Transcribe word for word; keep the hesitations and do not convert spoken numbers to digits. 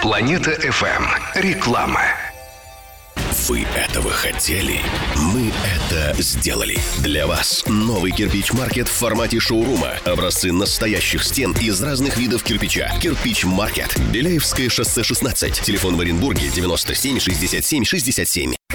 Планета эф эм. Реклама. Вы этого хотели? Мы это сделали. Для вас новый кирпич-маркет в формате шоурума. Образцы настоящих стен из разных видов кирпича. Кирпич-маркет. Беляевское шоссе шестнадцать. Телефон в Оренбурге девяносто семь шестьдесят семь шестьдесят семь.